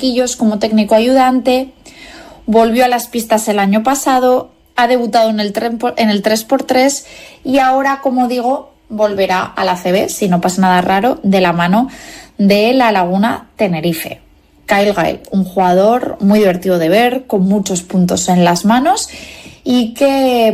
banquillos como técnico ayudante, volvió a las pistas el año pasado, ha debutado en el 3x3 y ahora, como digo, volverá a la ACB, si no pasa nada raro, de la mano de La Laguna Tenerife. Kyle Gael, un jugador muy divertido de ver, con muchos puntos en las manos y que